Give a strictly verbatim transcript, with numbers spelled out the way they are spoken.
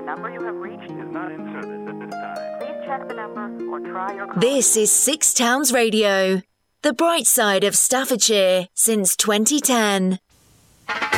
number you have reached is not in service at this time. Please check the number or try your call. This is Six Towns Radio, the bright side of Staffordshire since twenty ten.